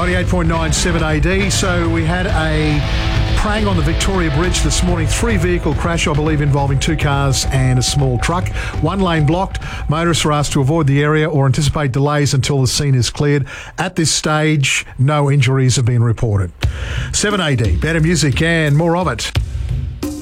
98.97 AD. So we had a prang on the Victoria Bridge this morning. 3-vehicle crash, I believe, involving 2 cars and a small truck. 1 lane blocked. Motorists are asked to avoid the area or anticipate delays until the scene is cleared. At this stage, no injuries have been reported. 7 AD, better music and more of it.